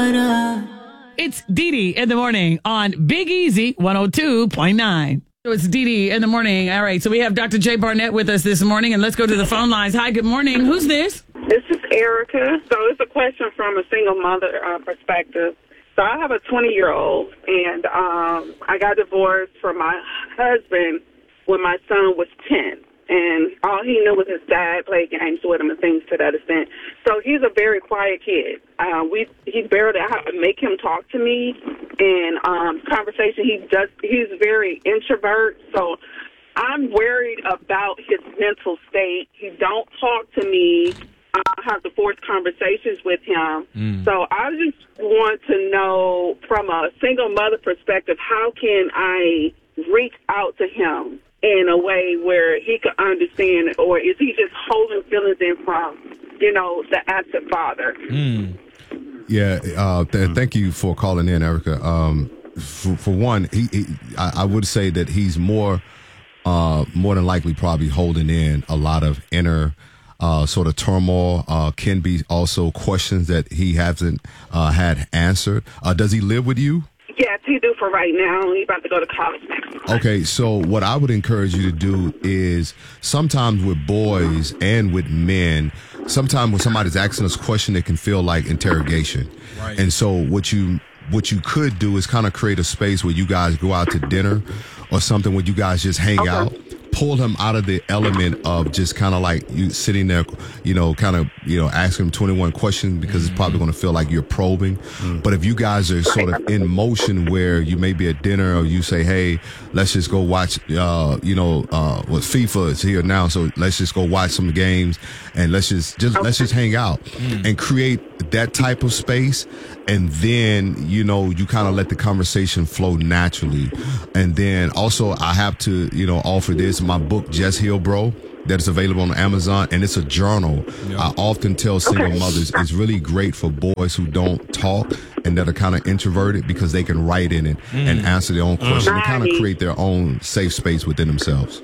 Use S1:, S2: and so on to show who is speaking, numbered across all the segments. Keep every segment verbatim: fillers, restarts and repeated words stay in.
S1: It's Dee Dee in the morning on Big Easy one oh two point nine. So it's Dee Dee in the morning. All right, so we have Doctor Jay Barnett with us this morning, and let's go to the phone lines. Hi, good morning. Who's this?
S2: This is Erica. So it's a question from a single mother uh, perspective. So I have a twenty-year-old, and um, I got divorced from my husband when my son was ten. And all he knew was his dad played games with him and things to that extent. So he's a very quiet kid. Uh, we he barely I make him talk to me. And um, conversation, he does. He's very introvert. So I'm worried about his mental state. He don't talk to me. I have to force conversations with him. Mm. So I just want to know, from a single mother perspective, how can I reach out to him in a way where he could understand, or is he just holding feelings in from, you know, the absent father?
S3: Mm. Yeah, uh, th- thank you for calling in, Erica. Um, for, for one, he, he I, I would say that he's more, uh, more than likely probably holding in a lot of inner uh, sort of turmoil. Uh, can be also questions that he hasn't uh, had answered. Uh, does he live with you?
S2: Yes, he do for right now. He's about to go to college next month.
S3: Okay, so what I would encourage you to do is sometimes with boys and with men, sometimes when somebody's asking us a question, it can feel like interrogation. Right. And so what you what you could do is kind of create a space where you guys go out to dinner or something where you guys just hang okay. out. Pull him out of the element of just kind of like you sitting there, you know, kind of, you know, asking him twenty-one questions because it's probably going to feel like you're probing. Mm. But if you guys are sort of in motion where you may be at dinner or you say, hey, let's just go watch, uh, you know, uh, what FIFA is here now. So let's just go watch some games and let's just, just, okay. let's just hang out mm. and create that type of space. And then, you know, you kind of let the conversation flow naturally. And then also I have to, you know, offer this, my book, Just Heal Bro, that is available on Amazon, and it's a journal. Yep. I often tell single okay. mothers it's really great for boys who don't talk and that are kind of introverted because they can write in it mm. and answer their own questions mm. and kind of create their own safe space within themselves.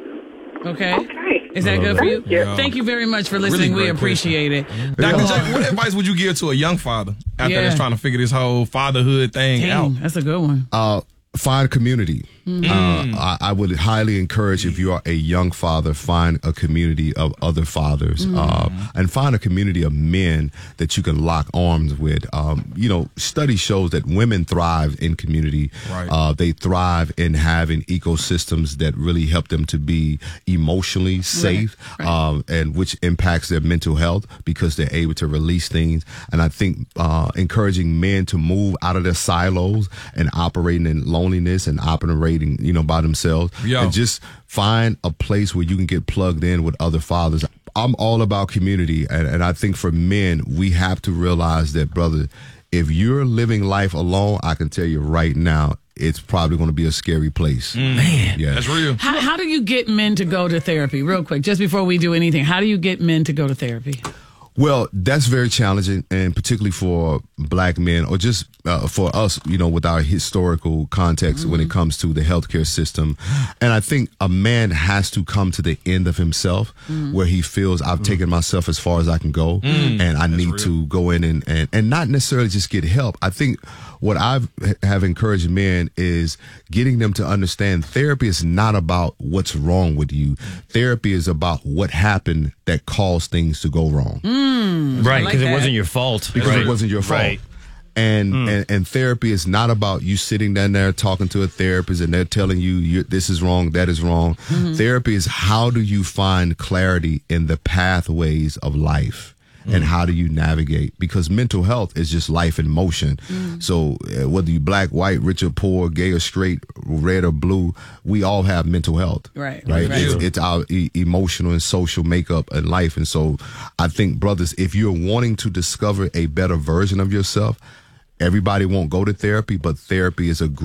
S1: Okay. okay. Is that good for you? Yeah. Thank you very much for listening. Really we appreciate question.
S4: it. Doctor J, what advice would you give to a young father out yeah. there that's trying to figure this whole fatherhood thing
S1: Dang,
S4: out?
S1: That's a good one.
S3: Uh, Find community. Mm-hmm. Uh, I, I would highly encourage, if you are a young father, find a community of other fathers, mm-hmm. uh, and find a community of men that you can lock arms with. Um, you know, study shows that women thrive in community. Right. Uh, they thrive in having ecosystems that really help them to be emotionally safe, right. Right. Um, and which impacts their mental health because they're able to release things. And I think uh, encouraging men to move out of their silos and operating in loneliness and operating, you know, by themselves, Yo. and just find a place where you can get plugged in with other fathers. I'm all about community, and, and I think for men, we have to realize that, brother, if you're living life alone, I can tell you right now, it's probably going to be a scary place.
S1: Mm. Man,
S3: yeah.
S4: That's real.
S1: How, how do you get men to go to therapy? Real quick, just before we do anything, how do you get men to go to therapy?
S3: Well, that's very challenging, and particularly for black men, or just uh, for us, you know, with our historical context mm-hmm. when it comes to the healthcare system. And I think a man has to come to the end of himself mm-hmm. where he feels I've mm-hmm. taken myself as far as I can go, mm-hmm. and I that's need real. to go in and, and, and not necessarily just get help. I think what I've have encouraged men is getting them to understand therapy is not about what's wrong with you. Therapy is about what happened that caused things to go wrong.
S1: Mm,
S5: right, because
S1: like
S5: it wasn't your fault.
S3: Because
S5: right.
S3: it wasn't your fault.
S5: Right.
S3: And,
S5: mm.
S3: and and therapy is not about you sitting down there talking to a therapist and they're telling you you're, this is wrong, that is wrong. Mm-hmm. Therapy is how do you find clarity in the pathways of life? Mm. And how do you navigate? Because mental health is just life in motion. Mm. So uh, whether you black, white, rich or poor, gay or straight, red or blue, we all have mental health.
S1: Right.
S3: Right.
S1: right.
S3: It's, it's our e- emotional and social makeup in life. And so I think, brothers, if you're wanting to discover a better version of yourself, everybody won't go to therapy, but therapy is a great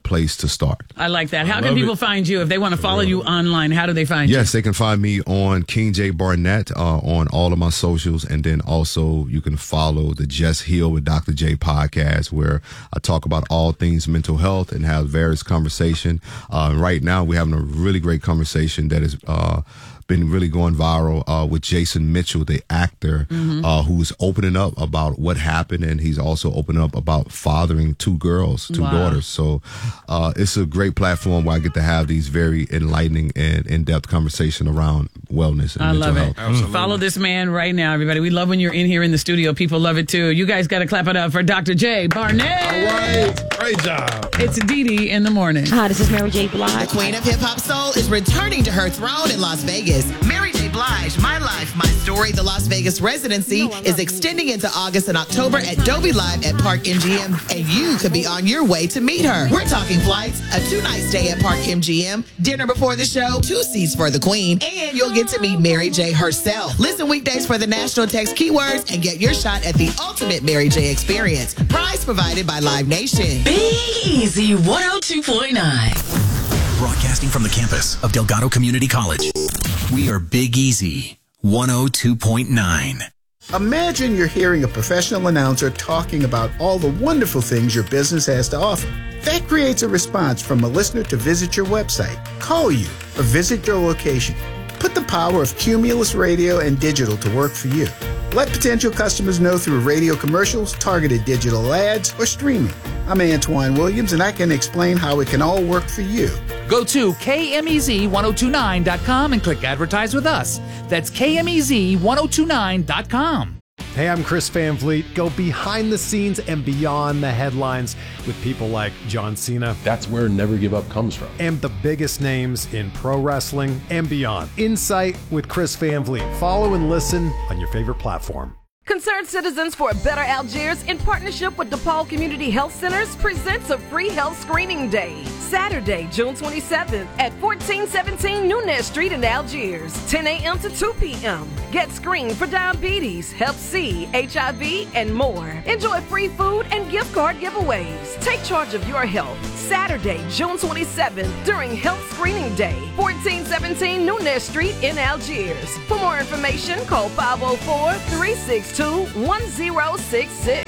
S3: place to start.
S1: I like that. How can people
S4: it.
S1: find you if they want to follow you online? How do they find you?
S3: Yes, they can find me on King J Barnett uh, on all of my socials, and then also you can follow the Just Heal with Doctor J podcast, where I talk about all things mental health and have various conversation. Uh, right now, we're having a really great conversation that is. Uh, been really going viral uh, with Jason Mitchell, the actor, mm-hmm. uh, who's opening up about what happened, and he's also opening up about fathering two girls, two wow. daughters. So uh, it's a great platform where I get to have these very enlightening and in-depth conversation around wellness and
S1: I
S3: mental
S1: love
S3: health.
S1: it. Absolutely. Follow this man right now, everybody. We love when you're in here in the studio. People love it too. You guys got to clap it up for Doctor J Barnett.
S4: All right. Great job.
S1: It's Dee Dee in the morning.
S5: Hi, this is Mary J. Blige.
S6: The queen of hip-hop soul is returning to her throne in Las Vegas. Mary J. Blige, My Life, My Story, the Las Vegas residency is extending into August and October at Dolby Live at Park M G M, and you could be on your way to meet her. We're talking flights, a two-night stay at Park M G M, dinner before the show, two seats for the queen, and you'll get to meet Mary J. herself. Listen weekdays for the national text keywords and get your shot at the ultimate Mary J. experience. Prize provided by Live Nation.
S7: Big Easy one oh two point nine.
S8: Broadcasting from the campus of Delgado Community College, we are Big Easy one oh two point nine.
S9: Imagine you're hearing a professional announcer talking about all the wonderful things your business has to offer. That creates a response from a listener to visit your website, call you, or visit your location. Put the power of Cumulus Radio and Digital to work for you. Let potential customers know through radio commercials, targeted digital ads, or streaming. I'm Antoine Williams, and I can explain how it can all work for you.
S10: Go to K M E Z ten twenty-nine dot com and click Advertise with Us. That's K M E Z ten twenty-nine dot com.
S11: Hey, I'm Chris Van Vliet. Go behind the scenes and beyond the headlines with people like John Cena.
S12: That's where Never Give Up comes from.
S11: And the biggest names in pro wrestling and beyond. Insight with Chris Van Vliet. Follow and listen on your favorite platform.
S13: Concerned Citizens for a Better Algiers, in partnership with DePaul Community Health Centers, presents a free health screening day. Saturday, June twenty-seventh at fourteen seventeen Nunez Street in Algiers, ten a.m. to two p.m. Get screened for diabetes, hep C, H I V, and more. Enjoy free food and gift card giveaways. Take charge of your health. Saturday, June twenty-seventh during Health Screening Day, fourteen seventeen Nunez Street in Algiers. For more information, call five oh four, three six two, one oh six six.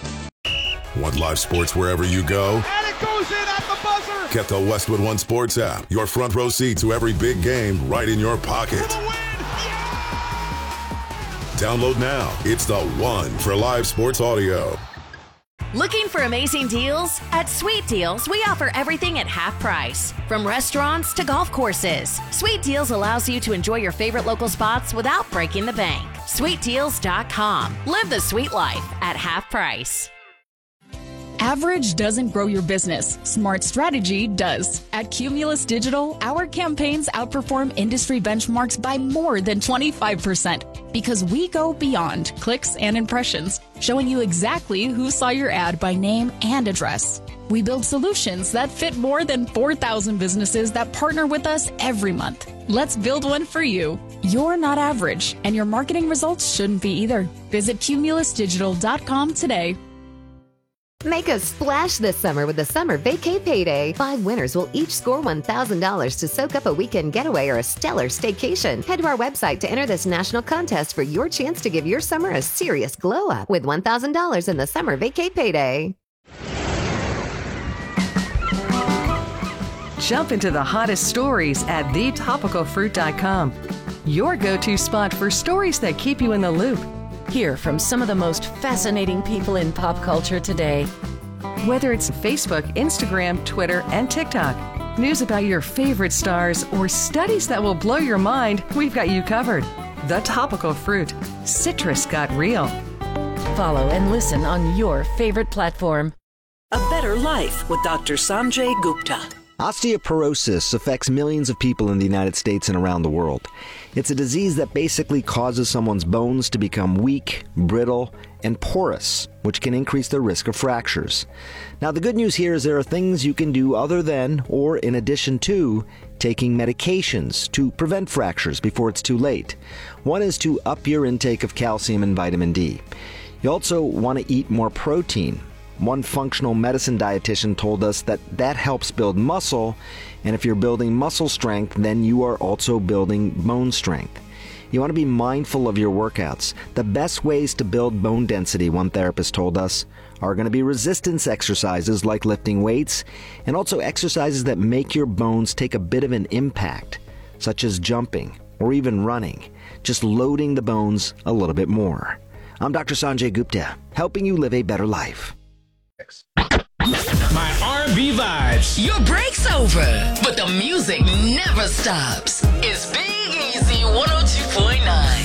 S14: Want live sports wherever you go?
S15: And it goes in at the buzzer!
S14: Get the Westwood One Sports app. Your front row seat to every big game right in your pocket. Download now. It's the one for live sports audio.
S16: Looking for amazing deals? At Sweet Deals, we offer everything at half price. From restaurants to golf courses, Sweet Deals allows you to enjoy your favorite local spots without breaking the bank. sweet deals dot com. Live the sweet life at half price.
S17: Average doesn't grow your business. Smart strategy does. At Cumulus Digital, our campaigns outperform industry benchmarks by more than twenty-five percent because we go beyond clicks and impressions, showing you exactly who saw your ad by name and address. We build solutions that fit more than four thousand businesses that partner with us every month. Let's build one for you. You're not average, and your marketing results shouldn't be either. Visit cumulus digital dot com today.
S18: Make a splash this summer with the Summer Vacay Payday. Five winners will each score one thousand dollars to soak up a weekend getaway or a stellar staycation. Head to our website to enter this national contest for your chance to give your summer a serious glow up with one thousand dollars in the Summer Vacay Payday.
S19: Jump into the hottest stories at the topical fruit dot com. Your go-to spot for stories that keep you in the loop. Hear from some of the most fascinating people in pop culture today. Whether it's Facebook, Instagram, Twitter, and TikTok, news about your favorite stars, or studies that will blow your mind, we've got you covered. The Topical Fruit. Citrus got real. Follow and listen on your favorite platform.
S7: A Better Life with Doctor Sanjay Gupta.
S20: Osteoporosis affects millions of people in the United States and around the world. It's a disease that basically causes someone's bones to become weak, brittle, and porous, which can increase their risk of fractures. Now, the good news here is there are things you can do other than, or in addition to, taking medications to prevent fractures before it's too late. One is to up your intake of calcium and vitamin D. You also want to eat more protein. One functional medicine dietitian told us that that helps build muscle, and if you're building muscle strength, then you are also building bone strength. You want to be mindful of your workouts. The best ways to build bone density, one therapist told us, are going to be resistance exercises like lifting weights, and also exercises that make your bones take a bit of an impact, such as jumping or even running, just loading the bones a little bit more. I'm Doctor Sanjay Gupta, helping you live a better life.
S5: My R and B vibes.
S21: Your break's over, but the music never stops. It's Big Easy one oh two point nine.